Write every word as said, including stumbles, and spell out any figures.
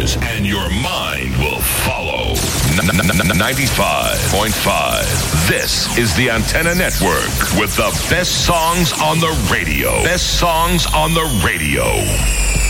ears and your mind will follow. ninety-five point five. This is the Antenna Network with the best songs on the radio. Best songs on the radio.